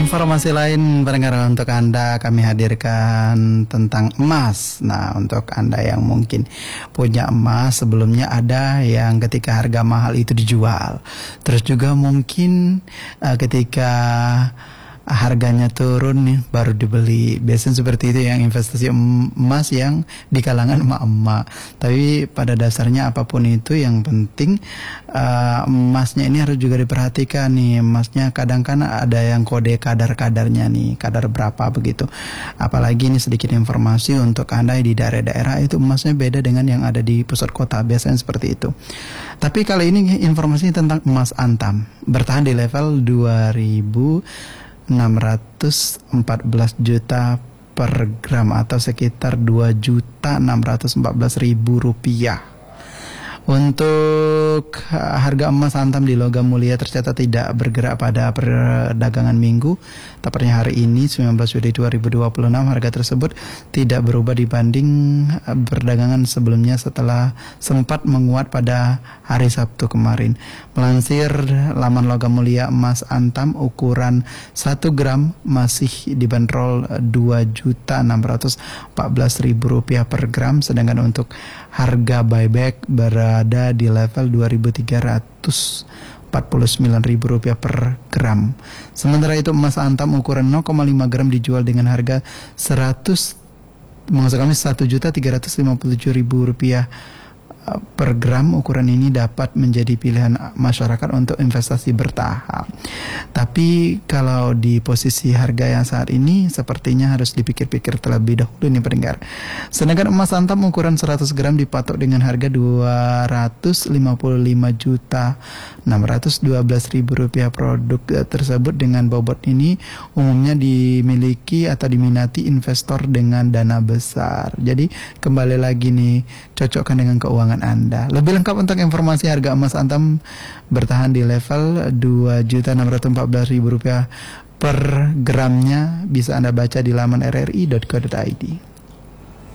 Informasi lain pendengar untuk Anda kami hadirkan tentang emas. Nah, untuk Anda yang mungkin punya emas, sebelumnya ada yang ketika harga mahal itu dijual. Terus juga mungkin ketika harganya turun nih baru dibeli. Biasanya seperti itu yang investasi emas yang di kalangan emak-emak. Tapi pada dasarnya apapun itu yang penting emasnya ini harus juga diperhatikan nih. Emasnya kadang kan ada yang kode kadar-kadarnya nih, kadar berapa begitu. Apalagi ini sedikit informasi untuk Anda di daerah-daerah itu emasnya beda dengan yang ada di pusat kota. Biasanya seperti itu. Tapi kali ini informasi tentang emas antam bertahan di level 2.614 juta per gram atau sekitar 2.614.000 rupiah. Untuk harga emas antam di logam mulia tercatat tidak bergerak pada perdagangan minggu. Tepatnya hari ini 19 Juli 2026 harga tersebut tidak berubah dibanding perdagangan sebelumnya setelah sempat menguat pada hari Sabtu kemarin. Melansir laman logam mulia emas antam ukuran 1 gram masih dibanderol Rp2.614.000 per gram, sedangkan untuk harga buyback berada di level Rp2.349.000 per gram. Sementara itu emas antam ukuran 0,5 gram dijual dengan harga Rp1.357.000 per gram. Ukuran ini dapat menjadi pilihan masyarakat untuk investasi bertahap. Tapi kalau di posisi harga yang saat ini sepertinya harus dipikir-pikir terlebih dahulu nih pendengar. Sedangkan emas antam ukuran 100 gram dipatok dengan harga Rp255.612.000. Produk tersebut dengan bobot ini umumnya dimiliki atau diminati investor dengan dana besar. Jadi kembali lagi nih, cocokkan dengan keuangan Anda. Lebih lengkap untuk informasi harga emas antam bertahan di level Rp2.614.000 per gramnya bisa Anda baca di laman rri.co.id.